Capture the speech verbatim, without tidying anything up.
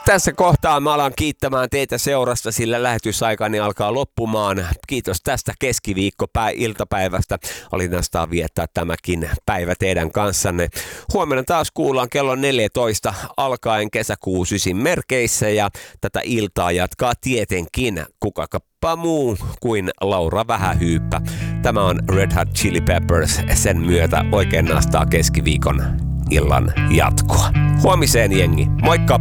Tässä kohtaa mä alan kiittämään teitä seurasta, sillä lähetysaikani alkaa loppumaan. Kiitos tästä keskiviikko-iltapäivästä. Oli nastaa viettää tämäkin päivä teidän kanssanne. Huomenna taas kuullaan kello neljätoista alkaen kesäkuun ysin merkeissä ja tätä iltaa jatkaa tietenkin kukakappa muu kuin Laura Vähähyyppä. Tämä on Red Hot Chili Peppers, sen myötä oikein nastaa keskiviikon illan jatkoa. Huomiseen jengi, moikka!